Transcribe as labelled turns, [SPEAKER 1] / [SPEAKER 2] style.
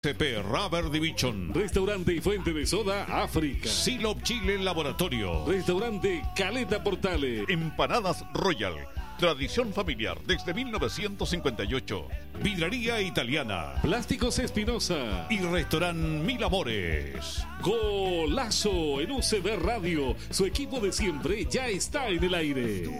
[SPEAKER 1] CP Rubber Division.
[SPEAKER 2] Restaurante y fuente de soda África.
[SPEAKER 1] Silop Chile Laboratorio.
[SPEAKER 2] Restaurante Caleta Portales.
[SPEAKER 1] Empanadas Royal. Tradición familiar desde 1958. Vidrería Italiana.
[SPEAKER 2] Plásticos Espinosa.
[SPEAKER 1] Y Restaurant Mil Amores.
[SPEAKER 2] Golazo en UCB Radio. Su equipo de siempre ya está en el aire.